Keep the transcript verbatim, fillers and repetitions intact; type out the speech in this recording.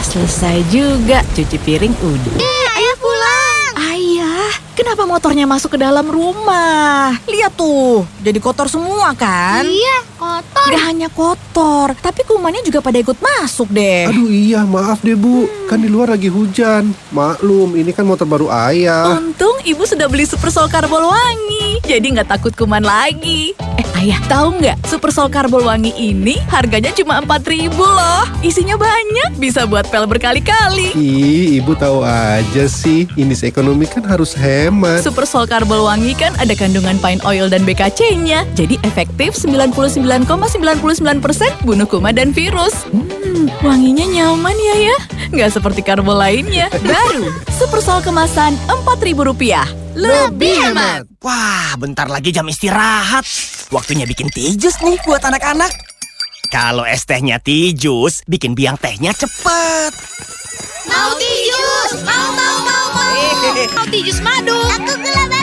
selesai juga. Cuci piring udah. Eh, ayah pulang. Ayah, kenapa motornya masuk ke dalam rumah? Lihat tuh, jadi kotor semua kan? Iya, kotor. Gak hanya kotor, tapi kumannya juga pada ikut masuk deh. Aduh iya, maaf deh Bu. Kan di luar lagi hujan. Maklum, ini kan motor baru ayah. Untung ibu sudah beli Super Sol Karbol Wangi, jadi nggak takut kuman lagi. Eh ayah, tahu nggak? Super Sol Karbol Wangi ini harganya cuma empat ribu loh. Isinya banyak, bisa buat pel berkali-kali. Ih, Ibu tahu aja sih. Indeks ekonomi kan harus hemat. Super Sol Karbol Wangi kan ada kandungan pine oil dan B K C-nya. Jadi efektif sembilan puluh sembilan koma sembilan puluh sembilan persen bunuh kuman dan virus. Hmm, wanginya nyaman ya ya. Nggak seperti karbol lainnya. Baru, Super Sol kemasan empat ribu rupiah. Lebih hemat. Wah, bentar lagi jam istirahat. Waktunya bikin tijus nih buat anak-anak. Kalau es tehnya tijus, bikin biang tehnya cepet. Mau tijus, mau, mau, mau, mau. Mau tijus madu. Aku gula